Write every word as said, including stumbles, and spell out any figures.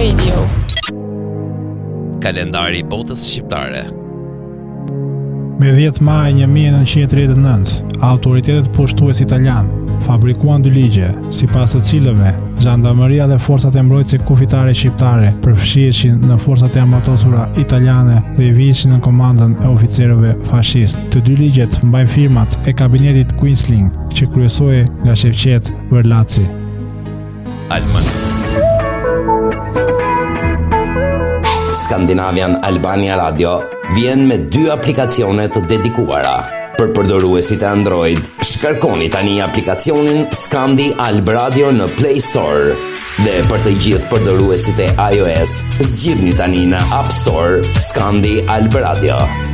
Radio. Kalendari i botës shqiptare. Me dhjetë maj një mijë e nëntëqind e tridhjetë e nëntë, autoritetet pushtues italian fabrikuan dy ligje, sipas të cilëve Zhandarmeria dhe forcat e mbrojtëse kufitare shqiptare përfshihesin në forcat e amortosura italiane dhe i vihesin në komandën e oficerëve fashist. Të dy ligjet mbajnë firmat e kabinetit Quisling, që kryesohej nga Shevqet Verlaci. Alman. Skandinavian Albania Radio vjen me dy aplikacione të dedikuara. Për përdoruesit e Android, shkarkoni tani aplikacionin Skandi Alb Radio në Play Store. Dhe për të gjithë përdoruesit e iOS, zgjidhni tani në App Store Skandi Alb Radio.